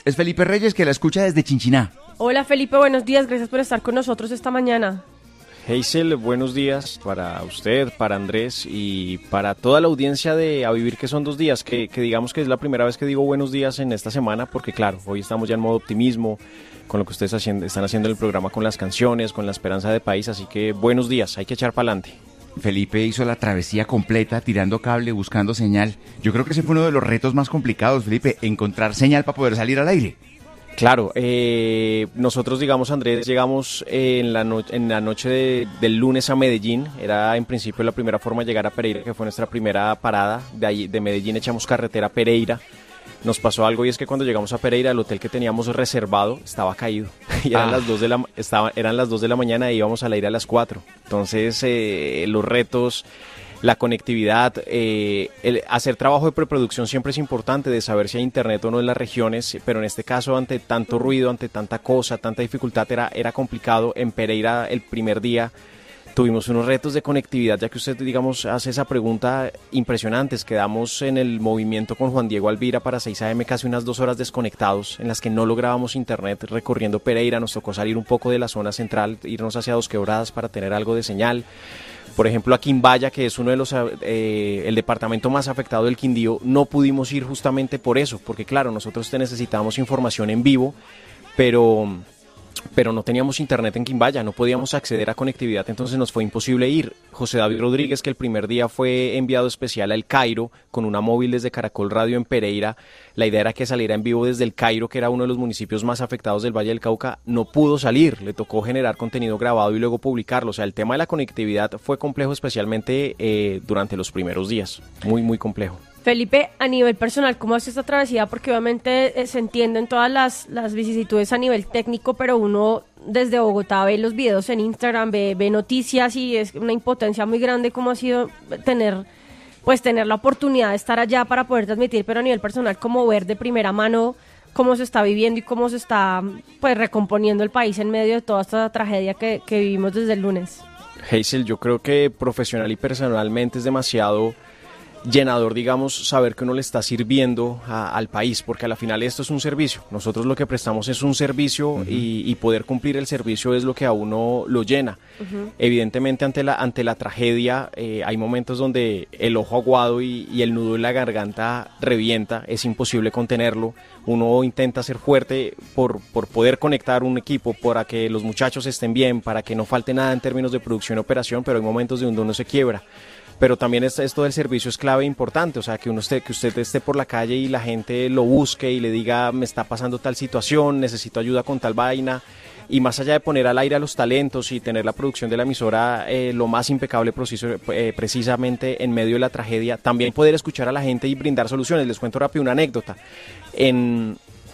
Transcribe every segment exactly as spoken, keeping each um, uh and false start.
Es Felipe Reyes, que la escucha desde Chinchiná. Hola Felipe, buenos días, gracias por estar con nosotros esta mañana. Hazel, buenos días para usted, para Andrés y para toda la audiencia de A Vivir, que son dos días, que, que digamos que es la primera vez que digo buenos días en esta semana, porque claro, hoy estamos ya en modo optimismo, con lo que ustedes haciendo, están haciendo en el programa, con las canciones, con la esperanza de país, así que buenos días, hay que echar para adelante. Felipe hizo la travesía completa, tirando cable, buscando señal. Yo creo que ese fue uno de los retos más complicados, Felipe, encontrar señal para poder salir al aire. Claro, eh, nosotros, digamos, Andrés, llegamos eh, en, la no- en la noche de- del lunes a Medellín. Era en principio la primera forma de llegar a Pereira, que fue nuestra primera parada. De ahí, de Medellín echamos carretera a Pereira. Nos pasó algo y es que cuando llegamos a Pereira, el hotel que teníamos reservado estaba caído. Y eran, Ah. las dos de la, estaba, eran las dos de la mañana y íbamos a ir a las cuatro. Entonces, eh, los retos, la conectividad, eh, el hacer trabajo de preproducción siempre es importante, de saber si hay internet o no en las regiones, pero en este caso, ante tanto ruido, ante tanta cosa, tanta dificultad, era, era complicado. En Pereira, el primer día, tuvimos unos retos de conectividad, ya que usted, digamos, hace esa pregunta impresionantes. Quedamos en el movimiento con Juan Diego Alvira para seis a eme casi unas dos horas desconectados, en las que no lográbamos internet recorriendo Pereira. Nos tocó salir un poco de la zona central, irnos hacia Dos Quebradas para tener algo de señal. Por ejemplo, a Quimbaya, que es uno de los, eh, el departamento más afectado del Quindío, no pudimos ir justamente por eso, porque claro, nosotros te necesitábamos información en vivo, pero... pero no teníamos internet en Quimbaya, no podíamos acceder a conectividad, entonces nos fue imposible ir. José David Rodríguez, que el primer día fue enviado especial al Cairo con una móvil desde Caracol Radio en Pereira, la idea era que saliera en vivo desde el Cairo, que era uno de los municipios más afectados del Valle del Cauca, no pudo salir, le tocó generar contenido grabado y luego publicarlo. O sea, el tema de la conectividad fue complejo, especialmente eh, durante los primeros días, muy muy complejo. Felipe, a nivel personal, ¿cómo hace esta travesía? Porque obviamente eh, se entienden todas las, las vicisitudes a nivel técnico, pero uno desde Bogotá ve los videos en Instagram, ve, ve noticias y es una impotencia muy grande. ¿Cómo ha sido tener, pues, tener la oportunidad de estar allá para poder transmitir, pero a nivel personal, como ver de primera mano cómo se está viviendo y cómo se está, pues, recomponiendo el país en medio de toda esta tragedia que, que vivimos desde el lunes? Hazel, yo creo que profesional y personalmente es demasiado llenador, digamos, saber que uno le está sirviendo a, al país, porque a la final esto es un servicio. Nosotros lo que prestamos es un servicio, uh-huh. y, y poder cumplir el servicio es lo que a uno lo llena. Uh-huh. Evidentemente, ante la, ante la tragedia, eh, hay momentos donde el ojo aguado y, y el nudo en la garganta revienta, es imposible contenerlo. Uno intenta ser fuerte por, por poder conectar un equipo, para que los muchachos estén bien, para que no falte nada en términos de producción y operación, pero hay momentos donde uno se quiebra. Pero también es, esto del servicio es clave e importante, o sea, que uno esté, que usted esté por la calle y la gente lo busque y le diga, me está pasando tal situación, necesito ayuda con tal vaina, y más allá de poner al aire a los talentos y tener la producción de la emisora eh, lo más impecable preciso, eh, precisamente en medio de la tragedia, también poder escuchar a la gente y brindar soluciones. Les cuento rápido una anécdota. En...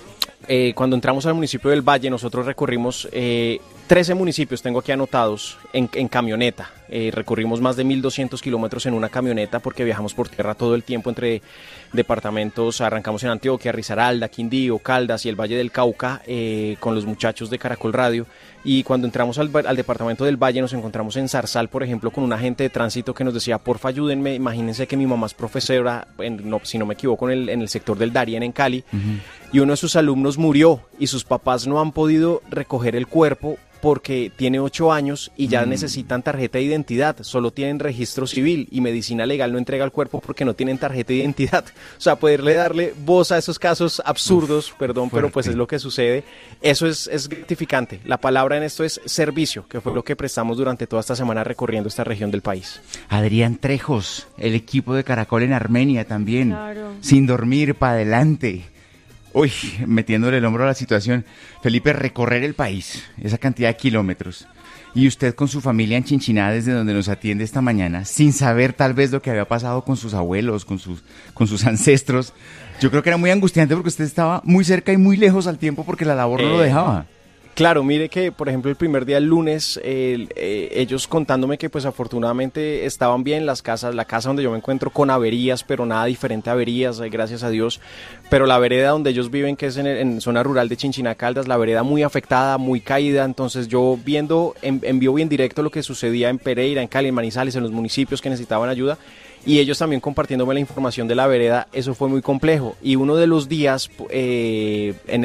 Eh, cuando entramos al municipio del Valle, nosotros recorrimos eh, trece municipios, tengo aquí anotados, en, en camioneta. Eh, recorrimos más de mil doscientos kilómetros en una camioneta, porque viajamos por tierra todo el tiempo entre departamentos. Arrancamos en Antioquia, Risaralda, Quindío, Caldas y el Valle del Cauca, eh, con los muchachos de Caracol Radio. Y cuando entramos al, al departamento del Valle, nos encontramos en Zarzal, por ejemplo, con un agente de tránsito que nos decía, porfa, ayúdenme. Imagínense que mi mamá es profesora, en, no, si no me equivoco, en el, en el sector del Darién, en Cali, uh-huh. y uno de sus alumnos murió y sus papás no han podido recoger el cuerpo porque tiene ocho años y ya mm. necesitan tarjeta de identidad, solo tienen registro civil, y medicina legal no entrega el cuerpo porque no tienen tarjeta de identidad. O sea, poderle darle voz a esos casos absurdos, Uf, perdón, fuerte. Pero pues es lo que sucede. Eso es, es gratificante. La palabra en esto es servicio, que fue lo que prestamos durante toda esta semana recorriendo esta región del país. Adrián Trejos, el equipo de Caracol en Armenia también, claro. Sin dormir, para adelante. Uy, metiéndole el hombro a la situación. Felipe, recorrer el país, esa cantidad de kilómetros, y usted con su familia en Chinchiná, desde donde nos atiende esta mañana, sin saber tal vez lo que había pasado con sus abuelos, con sus, con sus ancestros. Yo creo que era muy angustiante porque usted estaba muy cerca y muy lejos al tiempo, porque la labor no lo dejaba. Claro, mire que, por ejemplo, el primer día, el lunes, eh, eh, ellos contándome que pues afortunadamente estaban bien las casas, la casa donde yo me encuentro con averías, pero nada diferente a averías, eh, gracias a Dios, pero la vereda donde ellos viven, que es en, el, en zona rural de Chinchiná Caldas, la vereda muy afectada, muy caída. Entonces yo viendo en, en vivo y en directo lo que sucedía en Pereira, en Cali, en Manizales, en los municipios que necesitaban ayuda, y ellos también compartiéndome la información de la vereda, eso fue muy complejo. Y uno de los días, eh, en